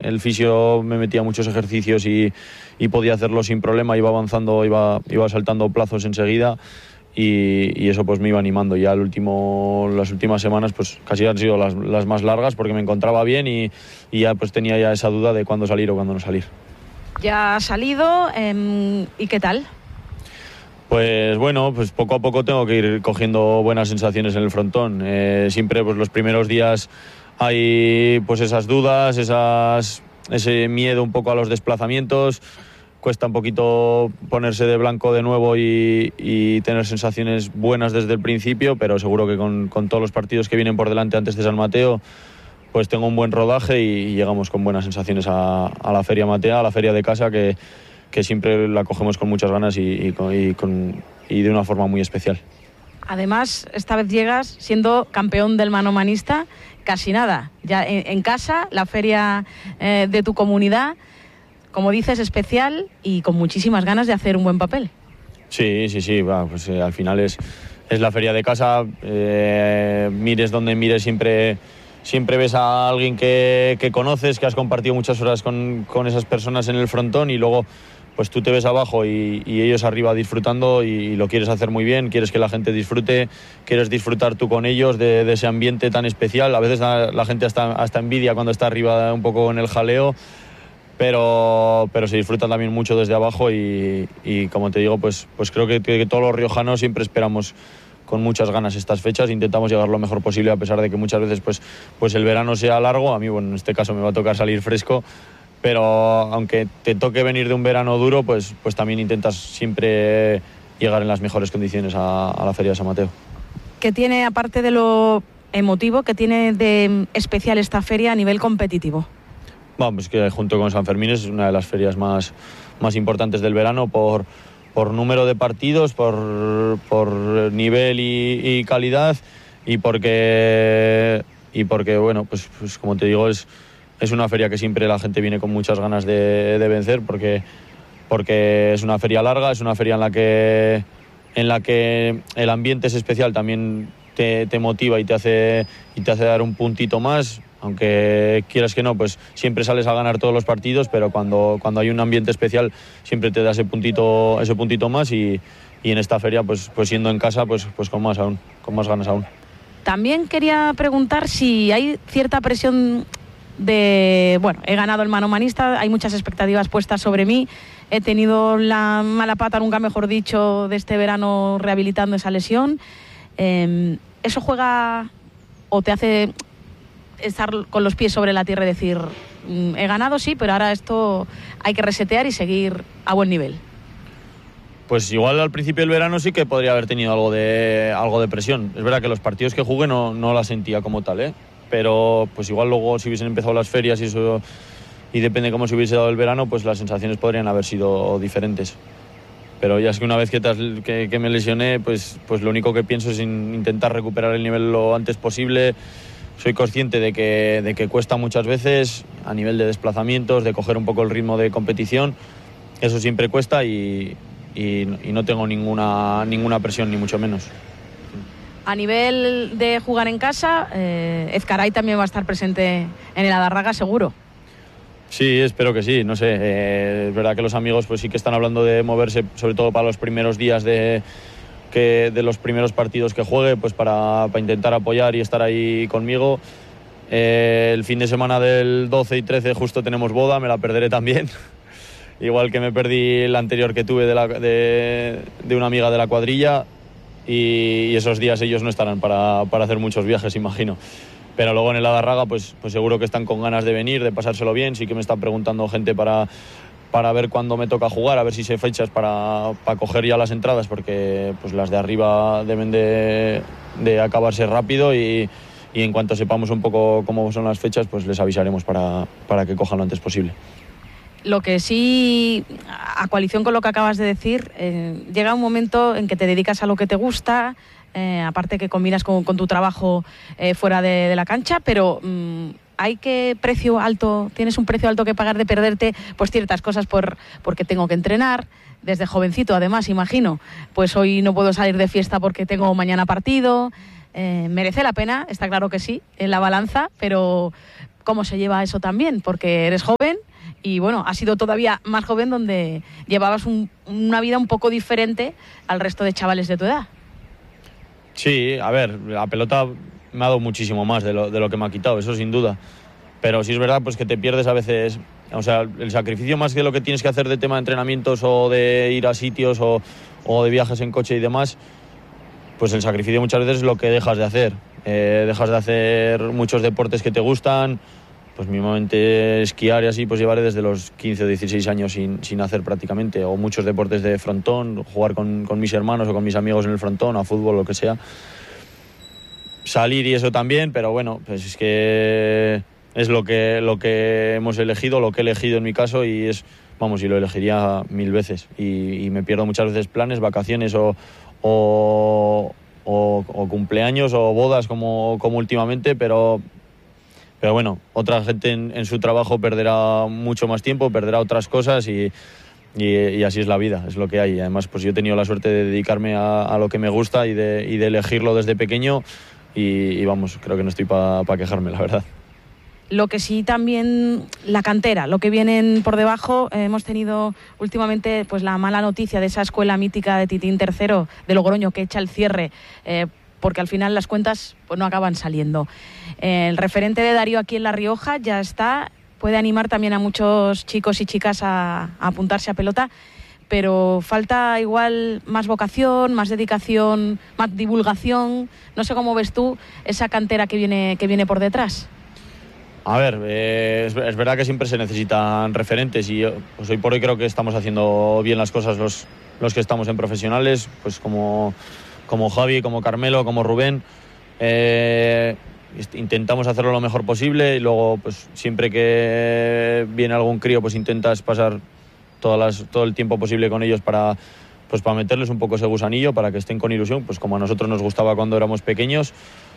el fisio me metía muchos ejercicios y podía hacerlo sin problema, iba avanzando, iba saltando plazos enseguida. Y eso pues me iba animando. Ya las últimas semanas pues casi han sido las más largas porque me encontraba bien y ya pues tenía ya esa duda de cuándo salir o cuándo no salir. Ya ha salido, ¿y qué tal? Pues bueno, pues poco a poco tengo que ir cogiendo buenas sensaciones en el frontón. Siempre pues los primeros días hay pues esas dudas, ese miedo un poco a los desplazamientos. Cuesta un poquito ponerse de blanco de nuevo y tener sensaciones buenas desde el principio, pero seguro que con todos los partidos que vienen por delante antes de San Mateo, pues tengo un buen rodaje y llegamos con buenas sensaciones a la Feria Matea, a la feria de casa, que siempre la cogemos con muchas ganas y de una forma muy especial. Además, esta vez llegas siendo campeón del manomanista, casi nada. Ya en casa, la feria de tu comunidad, como dices, especial y con muchísimas ganas de hacer un buen papel. Sí, pues al final es la feria de casa, mires donde mires, siempre ves a alguien que conoces, que has compartido muchas horas con esas personas en el frontón y luego pues tú te ves abajo y ellos arriba disfrutando y lo quieres hacer muy bien, quieres que la gente disfrute, quieres disfrutar tú con ellos de ese ambiente tan especial. A veces la gente hasta envidia cuando está arriba un poco en el jaleo, pero se disfruta también mucho desde abajo y como te digo, pues creo que todos los riojanos siempre esperamos con muchas ganas estas fechas, intentamos llegar lo mejor posible a pesar de que muchas veces pues el verano sea largo. A mí, bueno, en este caso me va a tocar salir fresco, pero aunque te toque venir de un verano duro, pues también intentas siempre llegar en las mejores condiciones a la Feria de San Mateo. ¿Qué tiene, aparte de lo emotivo, qué tiene de especial esta feria a nivel competitivo? Bueno, pues que junto con San Fermín es una de las ferias más importantes del verano por número de partidos, por nivel y calidad y porque bueno, pues como te digo, es una feria que siempre la gente viene con muchas ganas de vencer porque es una feria larga, es una feria en la que el ambiente es especial, también te motiva y te hace dar un puntito más. Aunque quieras que no, pues siempre sales a ganar todos los partidos, pero cuando hay un ambiente especial siempre te da ese puntito más y en esta feria pues siendo en casa pues con más ganas aún. También quería preguntar si hay cierta presión he ganado el manomanista, hay muchas expectativas puestas sobre mí, he tenido la mala pata, nunca mejor dicho, de este verano rehabilitando esa lesión. ¿Eso juega o te hace estar con los pies sobre la tierra y decir, he ganado, sí, pero ahora esto hay que resetear y seguir a buen nivel? Pues igual al principio del verano sí que podría haber tenido algo de presión. Es verdad que los partidos que jugué no la sentía como tal, pero pues igual luego si hubiesen empezado las ferias y depende cómo se hubiese dado el verano, pues las sensaciones podrían haber sido diferentes. Pero ya es que una vez que me lesioné, pues lo único que pienso es intentar recuperar el nivel lo antes posible. Soy consciente de que cuesta muchas veces a nivel de desplazamientos, de coger un poco el ritmo de competición. Eso siempre cuesta y no tengo ninguna presión, ni mucho menos. A nivel de jugar en casa, Ezcaray también va a estar presente en el Adarraga, seguro. Sí, espero que sí, no sé. Es verdad que los amigos pues sí que están hablando de moverse, sobre todo para los primeros días de los primeros partidos que juegue, pues para intentar apoyar y estar ahí conmigo. El fin de semana del 12 y 13 justo tenemos boda, me la perderé también. Igual que me perdí el anterior que tuve de una amiga de la cuadrilla y esos días ellos no estarán para hacer muchos viajes, imagino. Pero luego en el Adarraga pues seguro que están con ganas de venir, de pasárselo bien. Sí que me están preguntando gente para ver cuándo me toca jugar, a ver si sé fechas para coger ya las entradas, porque pues las de arriba deben de acabarse rápido y en cuanto sepamos un poco cómo son las fechas, pues les avisaremos para que cojan lo antes posible. Lo que sí, a coalición con lo que acabas de decir, llega un momento en que te dedicas a lo que te gusta, aparte que combinas con tu trabajo fuera de la cancha, pero tienes un precio alto que pagar de perderte pues ciertas cosas porque tengo que entrenar desde jovencito, además, imagino, pues hoy no puedo salir de fiesta porque tengo mañana partido. Merece la pena, está claro que sí, en la balanza, pero cómo se lleva eso también, porque eres joven y bueno, has sido todavía más joven, donde llevabas una vida un poco diferente al resto de chavales de tu edad. Sí, a ver, la pelota me ha dado muchísimo más de lo que me ha quitado, eso sin duda. Pero sí es verdad pues que te pierdes a veces, o sea, el sacrificio más que lo que tienes que hacer de tema de entrenamientos o de ir a sitios o de viajes en coche y demás, pues el sacrificio muchas veces es lo que dejas de hacer. Dejas de hacer muchos deportes que te gustan, pues mínimamente esquiar y así, pues llevaré desde los 15 o 16 años sin hacer prácticamente, o muchos deportes de frontón, jugar con mis hermanos o con mis amigos en el frontón, a fútbol, lo que sea. Salir y eso también, pero bueno, pues es que es lo que hemos elegido, lo que he elegido en mi caso, y es, vamos, y lo elegiría 1000 veces. Y me pierdo muchas veces planes, vacaciones o cumpleaños o bodas como últimamente, pero bueno, otra gente en su trabajo perderá mucho más tiempo, perderá otras cosas y así es la vida, es lo que hay. Además, pues yo he tenido la suerte de dedicarme a lo que me gusta y de elegirlo desde pequeño y vamos, creo que no estoy para quejarme, la verdad. Lo que sí también, la cantera, lo que vienen por debajo. Hemos tenido últimamente pues la mala noticia de esa escuela mítica de Titín III de Logroño que echa el cierre, porque al final las cuentas pues no acaban saliendo. El referente de Darío aquí en La Rioja ya está, puede animar también a muchos chicos y chicas a apuntarse a pelota, pero falta igual más vocación, más dedicación, más divulgación. No sé cómo ves tú esa cantera que viene por detrás. A ver, es verdad que siempre se necesitan referentes y pues hoy por hoy creo que estamos haciendo bien las cosas los que estamos en profesionales, pues como Javi, como Carmelo, como Rubén. Intentamos hacerlo lo mejor posible y luego pues siempre que viene algún crío pues intentas pasar todo el tiempo posible con ellos para meterles un poco ese gusanillo, para que estén con ilusión, pues como a nosotros nos gustaba cuando éramos pequeños.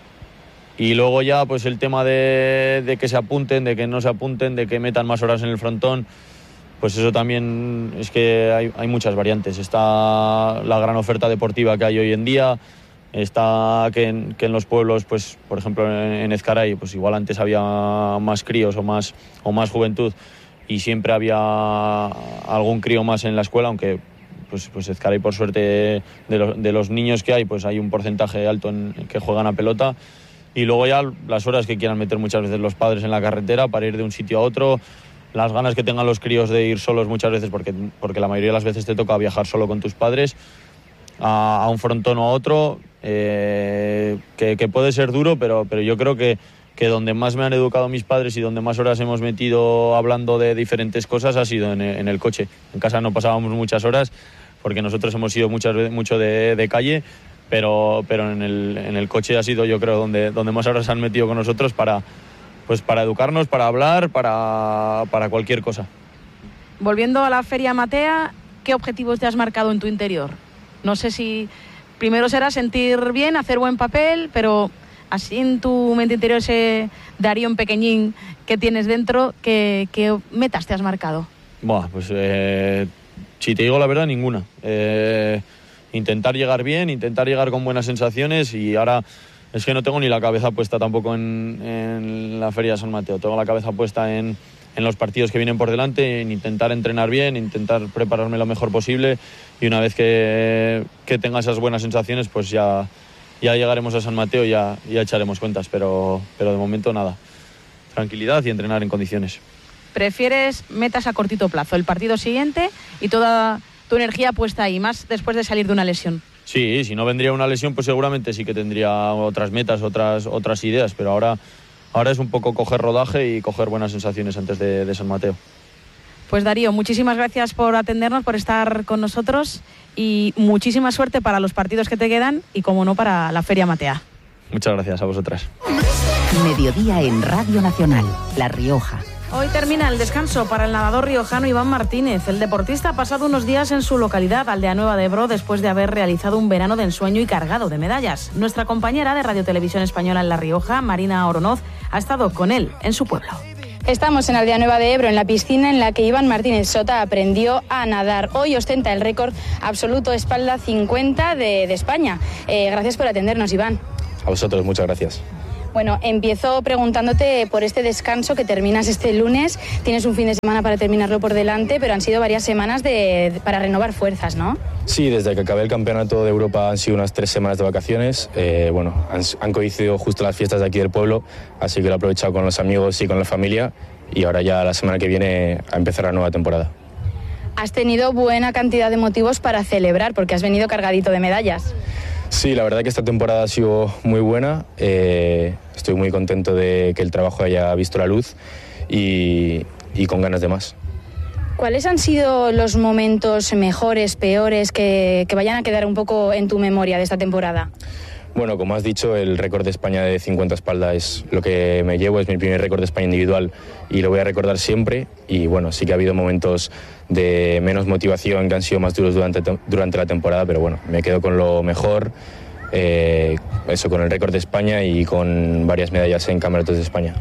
Y luego ya pues el tema de que se apunten, de que no se apunten, de que metan más horas en el frontón, pues eso también es que hay muchas variantes. Está la gran oferta deportiva que hay hoy en día, está que en los pueblos, pues por ejemplo en Ezcaray, pues igual antes había más críos o más juventud y siempre había algún crío más en la escuela, aunque pues Ezcaray por suerte de los niños que hay, pues hay un porcentaje alto en que juegan a pelota. Y luego ya las horas que quieran meter muchas veces los padres en la carretera para ir de un sitio a otro, las ganas que tengan los críos de ir solos muchas veces, porque la mayoría de las veces te toca viajar solo con tus padres a un frontón o a otro, que puede ser duro, pero yo creo que donde más me han educado mis padres y donde más horas hemos metido hablando de diferentes cosas ha sido en el coche. En casa no pasábamos muchas horas porque nosotros hemos sido mucho de calle, pero en el coche ha sido, yo creo, donde más horas han metido con nosotros para educarnos, para hablar, para cualquier cosa. Volviendo a la Feria Matea, ¿qué objetivos te has marcado en tu interior? No sé si primero será sentir bien, hacer buen papel, pero así en tu mente interior, ese Darío en pequeñín que tienes dentro, ¿qué metas te has marcado? Buah, pues si te digo la verdad, ninguna. Intentar llegar bien, intentar llegar con buenas sensaciones, y ahora es que no tengo ni la cabeza puesta tampoco en la Feria de San Mateo. Tengo la cabeza puesta en los partidos que vienen por delante, en intentar entrenar bien, intentar prepararme lo mejor posible, y una vez que tenga esas buenas sensaciones, pues ya llegaremos a San Mateo y ya echaremos cuentas, pero de momento nada. Tranquilidad y entrenar en condiciones. ¿Prefieres metas a cortito plazo, el partido siguiente y toda tu energía puesta ahí, más después de salir de una lesión? Sí, si no vendría una lesión, pues seguramente sí que tendría otras metas, otras ideas, pero ahora es un poco coger rodaje y coger buenas sensaciones antes de San Mateo. Pues Darío, muchísimas gracias por atendernos, por estar con nosotros, y muchísima suerte para los partidos que te quedan y, como no, para la Feria Matea. Muchas gracias a vosotras. Mediodía en Radio Nacional, La Rioja. Hoy termina el descanso para el nadador riojano Iván Martínez. El deportista ha pasado unos días en su localidad, Aldeanueva de Ebro, después de haber realizado un verano de ensueño y cargado de medallas. Nuestra compañera de Radio Televisión Española en La Rioja, Marina Oronoz, ha estado con él en su pueblo. Estamos en Aldeanueva de Ebro, en la piscina en la que Iván Martínez Sota aprendió a nadar. Hoy ostenta el récord absoluto espalda 50 de España. Gracias por atendernos, Iván. A vosotros, muchas gracias. Bueno, empiezo preguntándote por este descanso que terminas este lunes. Tienes un fin de semana para terminarlo por delante, pero han sido varias semanas para renovar fuerzas, ¿no? Sí, desde que acabé el Campeonato de Europa han sido unas 3 semanas de vacaciones. Han coincidido justo las fiestas de aquí del pueblo, así que lo he aprovechado con los amigos y con la familia, y ahora ya la semana que viene a empezar la nueva temporada. Has tenido buena cantidad de motivos para celebrar, porque has venido cargadito de medallas. Sí, la verdad que esta temporada ha sido muy buena. Estoy muy contento de que el trabajo haya visto la luz y con ganas de más. ¿Cuáles han sido los momentos mejores, peores, que vayan a quedar un poco en tu memoria de esta temporada? Bueno, como has dicho, el récord de España de 50 espalda es lo que me llevo, es mi primer récord de España individual y lo voy a recordar siempre. Y bueno, sí que ha habido momentos de menos motivación que han sido más duros durante la temporada, pero bueno, me quedo con lo mejor, con el récord de España y con varias medallas en campeonatos de España.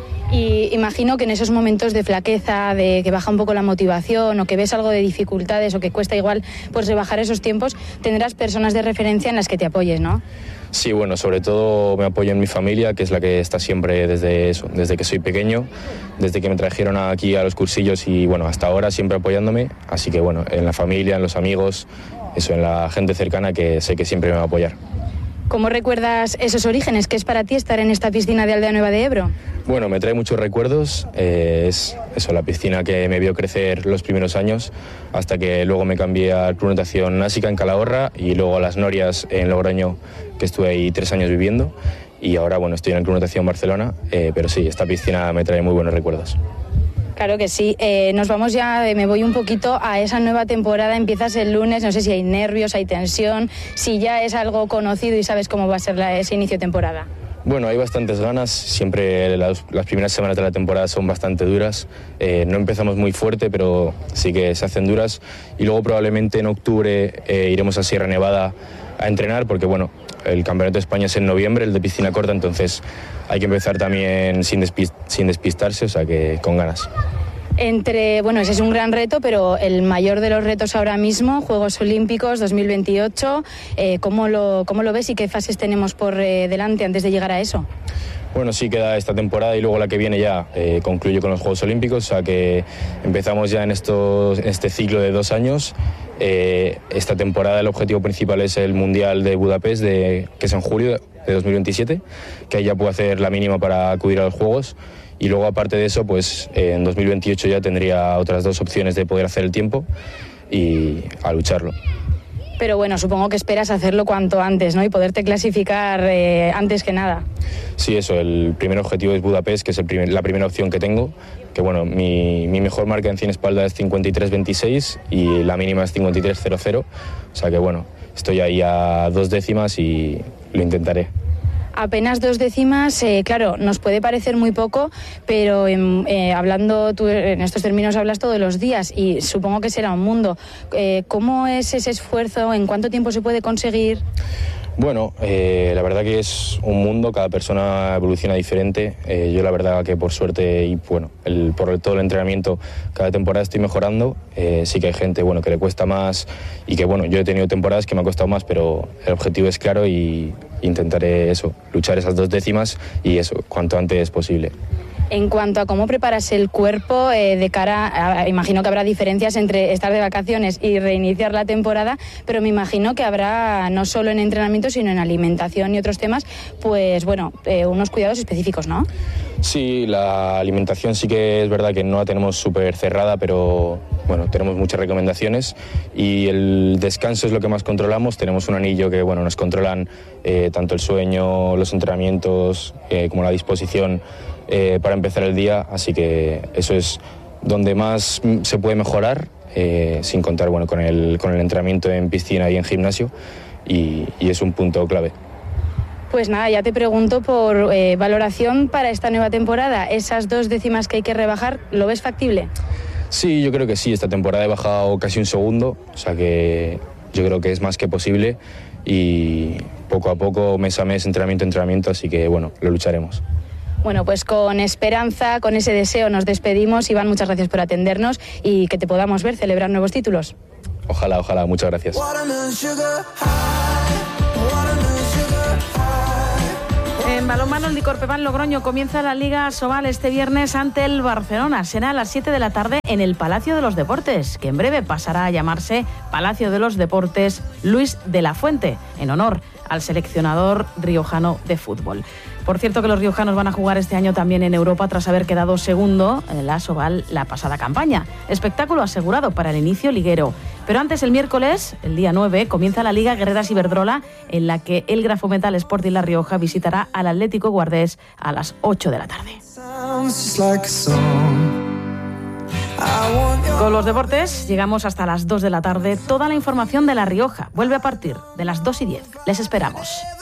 Y imagino que en esos momentos de flaqueza, de que baja un poco la motivación o que ves algo de dificultades o que cuesta igual pues rebajar esos tiempos, tendrás personas de referencia en las que te apoyes, ¿no? Sí, bueno, sobre todo me apoyo en mi familia, que es la que está siempre desde que soy pequeño, desde que me trajeron aquí a los cursillos y bueno, hasta ahora siempre apoyándome. Así que bueno, en la familia, en los amigos, en la gente cercana que sé que siempre me va a apoyar. ¿Cómo recuerdas esos orígenes? ¿Qué es para ti estar en esta piscina de Aldea Nueva de Ebro? Bueno, me trae muchos recuerdos. Es la piscina que me vio crecer los primeros años, hasta que luego me cambié al Club Natación Násica en Calahorra y luego a las Norias en Logroño, que estuve ahí 3 años viviendo. Y ahora, bueno, estoy en el Club Natación Barcelona, pero sí, esta piscina me trae muy buenos recuerdos. Claro que sí. Nos vamos ya, me voy un poquito a esa nueva temporada. Empiezas el lunes, no sé si hay nervios, hay tensión, si ya es algo conocido y sabes cómo va a ser ese inicio de temporada. Bueno, hay bastantes ganas. Siempre las primeras semanas de la temporada son bastante duras. No empezamos muy fuerte, pero sí que se hacen duras. Y luego probablemente en octubre iremos a Sierra Nevada a entrenar, porque bueno, el Campeonato de España es en noviembre, el de piscina corta, entonces hay que empezar también sin despistarse, o sea que con ganas. Ese es un gran reto, pero el mayor de los retos ahora mismo, Juegos Olímpicos 2028, ¿cómo lo ves y qué fases tenemos por delante antes de llegar a eso? Bueno, sí queda esta temporada y luego la que viene ya concluyo con los Juegos Olímpicos, o sea que empezamos ya en este ciclo de 2 años. Esta temporada el objetivo principal es el Mundial de Budapest, que es en julio de 2027, que ahí ya puedo hacer la mínima para acudir a los Juegos. Y luego, aparte de eso, pues en 2028 ya tendría otras 2 opciones de poder hacer el tiempo y a lucharlo. Pero bueno, supongo que esperas hacerlo cuanto antes, ¿no? Y poderte clasificar antes que nada. Sí, eso, el primer objetivo es Budapest, que es la primera opción que tengo. Que bueno, mi mejor marca en 100 espalda es 53.26 y la mínima es 53.00. O sea que bueno, estoy ahí a 2 décimas y lo intentaré. Apenas 2 décimas, claro, nos puede parecer muy poco, pero hablando tú en estos términos hablas todos los días y supongo que será un mundo. ¿Cómo es ese esfuerzo? ¿En cuánto tiempo se puede conseguir? Bueno, la verdad que es un mundo, cada persona evoluciona diferente. Yo la verdad que por suerte y bueno, por todo el entrenamiento cada temporada estoy mejorando. Sí que hay gente que le cuesta más y que bueno, yo he tenido temporadas que me ha costado más, pero el objetivo es claro y intentaré luchar esas 2 décimas y cuanto antes posible. En cuanto a cómo preparas el cuerpo de cara imagino que habrá diferencias entre estar de vacaciones y reiniciar la temporada, pero me imagino que habrá no solo en entrenamiento sino en alimentación y otros temas, pues bueno, unos cuidados específicos, ¿no? Sí, la alimentación sí que es verdad que no la tenemos súper cerrada, pero bueno, tenemos muchas recomendaciones y el descanso es lo que más controlamos. Tenemos un anillo que bueno, nos controlan tanto el sueño, los entrenamientos como la disposición para empezar el día, así que eso es donde más se puede mejorar, sin contar con el entrenamiento en piscina y en gimnasio y es un punto clave. Pues nada, ya te pregunto por valoración para esta nueva temporada. Esas 2 décimas que hay que rebajar, ¿lo ves factible? Sí, yo creo que sí. Esta temporada he bajado casi 1 segundo, o sea que yo creo que es más que posible y poco a poco, mes a mes, entrenamiento, así que bueno, lo lucharemos. Bueno, pues con esperanza, con ese deseo nos despedimos. Iván, muchas gracias por atendernos y que te podamos ver celebrar nuevos títulos. Ojalá, muchas gracias. balonmano, el Licorpeban Logroño comienza la Liga Asobal este viernes ante el Barcelona. Será a las 7 de la tarde en el Palacio de los Deportes, que en breve pasará a llamarse Palacio de los Deportes Luis de la Fuente, en honor al seleccionador riojano de fútbol. Por cierto que los riojanos van a jugar este año también en Europa tras haber quedado segundo en el Asobal la pasada campaña. Espectáculo asegurado para el inicio liguero. Pero antes, el miércoles, el día 9, comienza la Liga Guerreras Iberdrola, en la que el Grafometal Sporting La Rioja visitará al Atlético Guardés a las 8 de la tarde. Con los deportes llegamos hasta las 2 de la tarde. Toda la información de La Rioja vuelve a partir de las 2:10. Les esperamos.